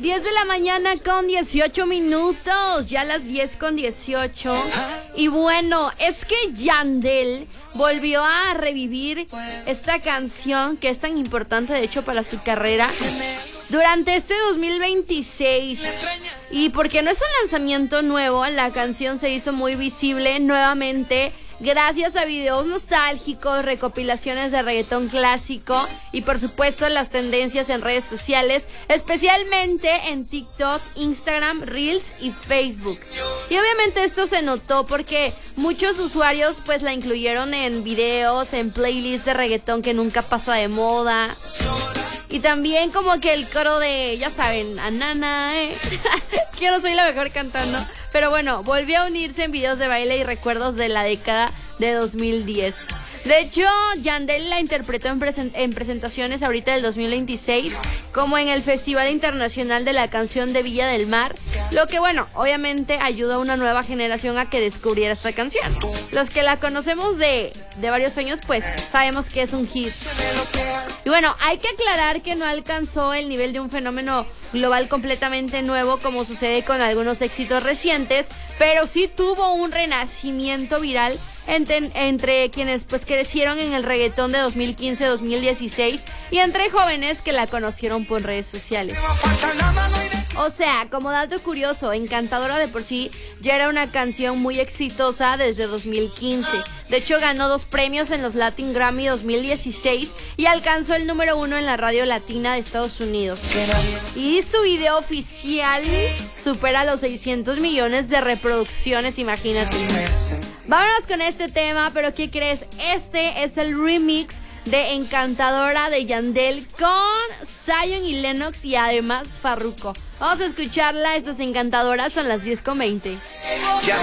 10 de la mañana con 18 minutos, ya las 10 con 18. Y bueno, es que Yandel volvió a revivir esta canción que es tan importante de hecho para su carrera durante este 2026. Y porque no es un lanzamiento nuevo, la canción se hizo muy visible nuevamente gracias a videos nostálgicos, recopilaciones de reggaetón clásico y por supuesto las tendencias en redes sociales, especialmente en TikTok, Instagram, Reels y Facebook. Y obviamente esto se notó porque muchos usuarios pues la incluyeron en videos, en playlists de reggaetón que nunca pasa de moda. Y también como que el coro de, ya saben, Anana, Es que yo no soy la mejor cantando. Pero bueno, volvió a unirse en videos de baile y recuerdos de la década de 2010. De hecho, Yandel la interpretó en presentaciones ahorita del 2026, como en el Festival Internacional de la Canción de Villa del Mar, lo que bueno, obviamente ayudó a una nueva generación a que descubriera esta canción. Los que la conocemos de varios años, pues sabemos que es un hit. Y bueno, hay que aclarar que no alcanzó el nivel de un fenómeno global completamente nuevo como sucede con algunos éxitos recientes, pero sí tuvo un renacimiento viral entre quienes pues crecieron en el reggaetón de 2015-2016 y entre jóvenes que la conocieron por redes sociales. O sea, como dato curioso, Encantadora de por sí ya era una canción muy exitosa desde 2015. De hecho, ganó 2 premios en los Latin Grammy 2016 y alcanzó el número 1 en la radio latina de Estados Unidos. Y su video oficial supera los 600 millones de reproducciones, imagínate. Vámonos con este tema, pero ¿qué crees? Este es el remix de Encantadora de Yandel con Zion y Lennox y además Farruko. Vamos a escucharla, esto es Encantadora, son las 10:20. Ya